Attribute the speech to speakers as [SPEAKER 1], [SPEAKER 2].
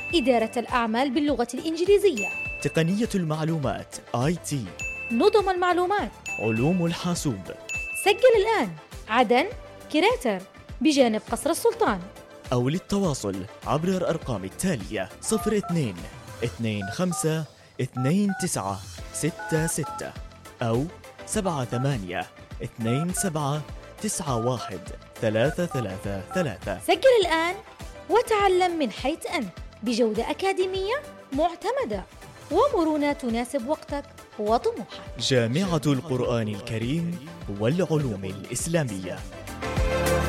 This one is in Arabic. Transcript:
[SPEAKER 1] إدارة الأعمال باللغة الإنجليزية،
[SPEAKER 2] تقنية المعلومات IT،
[SPEAKER 1] نظم المعلومات،
[SPEAKER 2] علوم الحاسوب.
[SPEAKER 1] سجل الآن عدن كريتر بجانب قصر السلطان،
[SPEAKER 2] أو للتواصل عبر الأرقام التالية 02 25 29 66 أو 78 27 91 333.
[SPEAKER 1] سجل الآن وتعلم من حيث أنت بجودة أكاديمية معتمدة ومرونة تناسب وقتك وطموحك.
[SPEAKER 2] جامعة القرآن الكريم والعلوم الإسلامية.